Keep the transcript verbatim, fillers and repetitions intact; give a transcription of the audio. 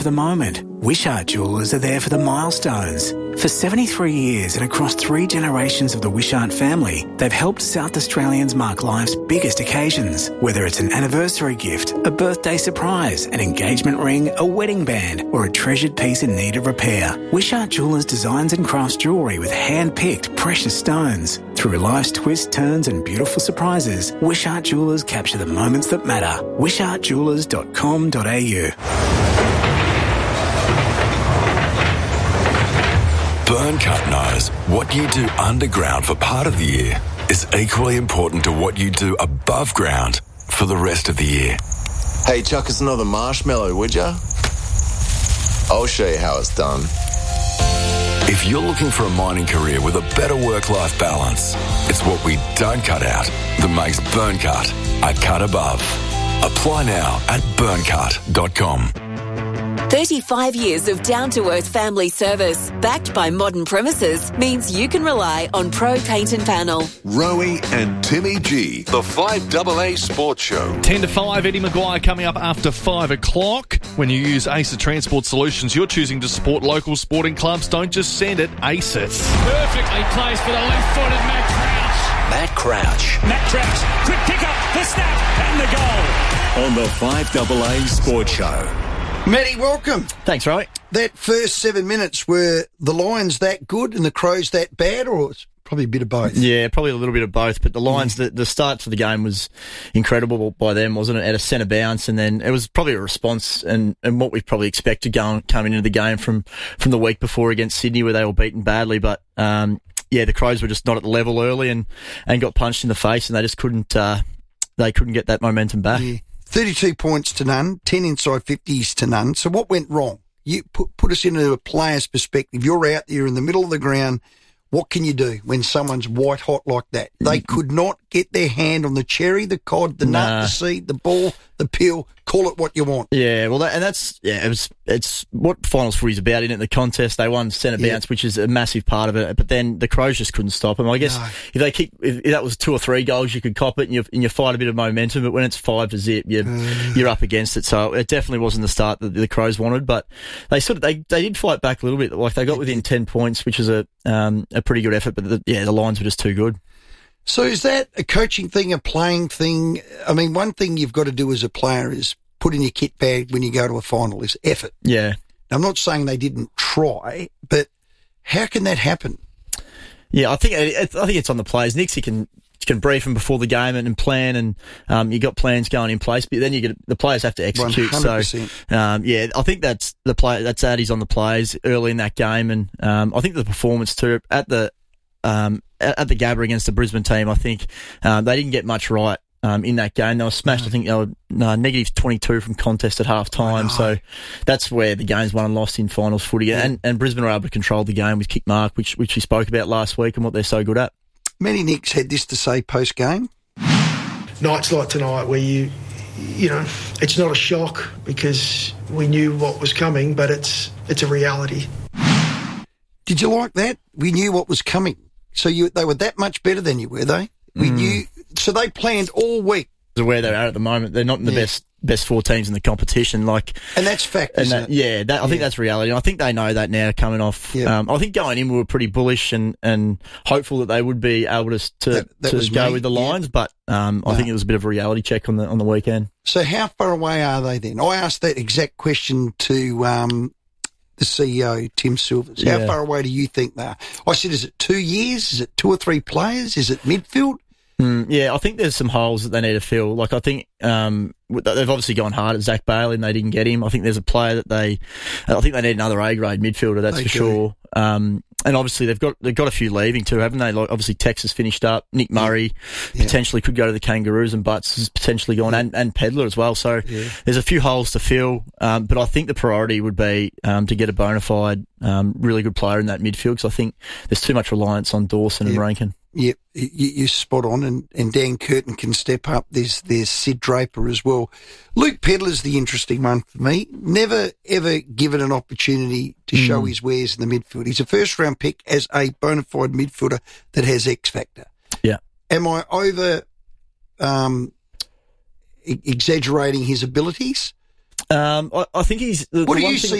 For the moment, Wishart Jewellers are there for the milestones. For seventy-three years and across three generations of the Wishart family, they've helped South Australians mark life's biggest occasions. Whether it's an anniversary gift, a birthday surprise, an engagement ring, a wedding band, or a treasured piece in need of repair, Wishart Jewellers designs and crafts jewellery with hand-picked precious stones. Through life's twists, turns and beautiful surprises, Wishart Jewellers capture the moments that matter. wishart jewellers dot com dot a u. Burncut knows what you do underground for part of the year is equally important to what you do above ground for the rest of the year. Hey, chuck us another marshmallow, would ya? I'll show you how it's done. If you're looking for a mining career with a better work-life balance, it's what we don't cut out that makes Burncut a cut above. Apply now at burncut dot com. thirty-five years of down-to-earth family service, backed by modern premises, means you can rely on Pro Paint and Panel. Rowie and Timmy G, the five A A Sports Show. ten to five, Eddie Maguire coming up after five o'clock. When you use Acer Transport Solutions, you're choosing to support local sporting clubs. Don't just send it, ace it. Perfectly placed for the left-footed Matt Crouch. Matt Crouch. Matt Crouch, quick pick up, the snap, and the goal. On the five A A Sports Show. Matty, welcome. Thanks, Roy. That first seven minutes, were the Lions that good and the Crows that bad, or it's probably a bit of both? Yeah, probably a little bit of both. But the Lions, yeah. the, the start to the game was incredible by them, wasn't it? At a centre bounce, and then it was probably a response and, and what we probably expected going coming into the game from, from the week before against Sydney, where they were beaten badly. But um, yeah, the Crows were just not at the level early and, and got punched in the face, and they just couldn't uh, they couldn't get that momentum back. Yeah. thirty-two points to none, ten inside fifties to none. So what went wrong? You put, put us into a player's perspective. You're out there in the middle of the ground. What can you do when someone's white hot like that? They could not get their hand on the cherry, the cod, the nah. nut, the seed, the ball, the peel. Call it what you want. Yeah, well, that, and that's yeah, it was it's what finals footy's about, isn't it? The contest, they won centre Yeah. bounce, which is a massive part of it. But then the Crows just couldn't stop them. I guess No. if they keep if, if that was two or three goals, you could cop it and you and you fight a bit of momentum. But when it's five to zip, you Uh. you're up against it. So it definitely wasn't the start that the Crows wanted. But they sort of they they did fight back a little bit. Like they got within ten points, which is a um a pretty good effort. But the, yeah, the Lions were just too good. So is that a coaching thing, a playing thing? I mean, one thing you've got to do as a player is put in your kit bag when you go to a final is effort. Yeah. Now, I'm not saying they didn't try, but how can that happen? Yeah, I think I think it's on the players. Nixie can can brief them before the game and, and plan, and um, you got plans going in place, but then you get the players have to execute. one hundred percent. So, um, yeah, I think that's the play. That's Addy's on the players early in that game, and um, I think the performance too at the um, at, at the Gabba against the Brisbane team. I think um, they didn't get much right. Um, in that game, they were smashed. I think they were no, negative twenty-two from contest at half time. So that's where the game's won and lost in finals footy. Yeah. And, and Brisbane were able to control the game with kick mark, which which we spoke about last week and what they're so good at. Matty Nicks had this to say post game. Nights like tonight where you, you know, it's not a shock because we knew what was coming, but it's it's a reality. Did you like that? We knew what was coming. So you they were that much better than you, were they? We Mm. knew. So they planned all week. Where they're at at the moment, they're not in the Yeah. best best four teams in the competition. Like, And that's fact, and isn't that, it? yeah, that, I think Yeah. that's reality. And I think they know that now coming off. Yeah. Um, I think going in we were pretty bullish and, and hopeful that they would be able to to, That- that to was go me, with the yeah. Lions, but um, I No. think it was a bit of a reality check on the on the weekend. So how far away are they then? I asked that exact question to um, the C E O, Tim Silvers. How Yeah. far away do you think they are? I said, is it two years? Is it two or three players? Is it midfield? Mm, yeah, I think there's some holes that they need to fill. Like, I think um, they've obviously gone hard at Zach Bailey and they didn't get him. I think there's a player that they, I think they need another A-grade midfielder, that's They for do. sure. Um, and obviously they've got they've got a few leaving too, haven't they? Like, obviously Texas finished up. Nick Murray Yeah. potentially could go to the Kangaroos, and Butts has potentially gone, and, and Pedler as well. So Yeah. there's a few holes to fill. Um, but I think the priority would be um, to get a bona fide, um, really good player in that midfield, because I think there's too much reliance on Dawson Yeah. and Rankin. Yep, you, you're spot on, and, and Dan Curtin can step up. There's there's Sid Draper as well. Luke Pedler's the interesting one for me. Never, ever given an opportunity to Mm. show his wares in the midfield. He's a first-round pick as a bona fide midfielder that has X-factor. Yeah. Am I over um, e- exaggerating his abilities? Um, I, I think he's. The, What the do one you thing see